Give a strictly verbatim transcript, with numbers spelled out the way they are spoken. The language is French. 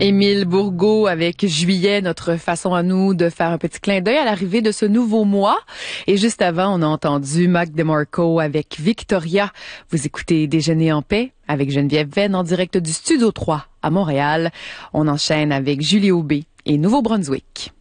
Émile Bourgault avec Juillet, notre façon à nous de faire un petit clin d'œil à l'arrivée de ce nouveau mois. Et juste avant, on a entendu Mac DeMarco avec Victoria. Vous écoutez Déjeuner en paix avec Geneviève Venn en direct du Studio trois à Montréal. On enchaîne avec Julie Aubé et Nouveau-Brunswick.